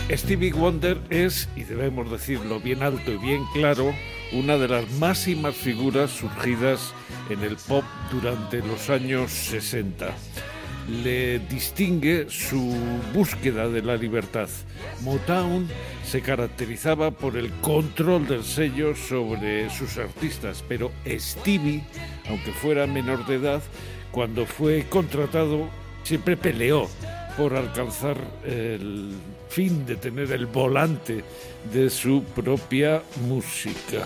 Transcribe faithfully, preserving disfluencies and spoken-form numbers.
Stevie Wonder es, y debemos decirlo bien alto y bien claro, una de las máximas figuras surgidas en el pop durante los años sesenta. Le distingue su búsqueda de la libertad. Motown se caracterizaba por el control del sello sobre sus artistas, pero Stevie, aunque fuera menor de edad, cuando fue contratado, siempre peleó por alcanzar el fin de tener el volante de su propia música.